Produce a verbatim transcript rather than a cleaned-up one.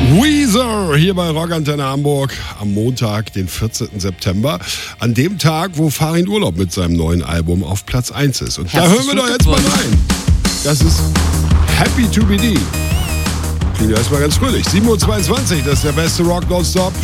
Weezer hier bei Rockantenne Hamburg am Montag, den vierzehnten September. An dem Tag, wo Farin Urlaub mit seinem neuen Album auf Platz eins ist. Und da hören wir doch jetzt mal rein. Das ist Happy to Be D. Klingt ja erstmal ganz fröhlich. sieben Uhr zweiundzwanzig, das ist der beste Rock nonstop.